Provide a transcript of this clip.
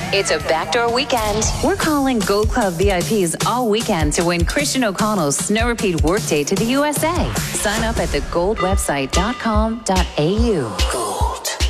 It's a backdoor weekend. We're calling Gold Club VIPs all weekend to win Christian O'Connell's Snow Repeat Workday to the USA. Sign up at thegoldwebsite.com.au. Gold.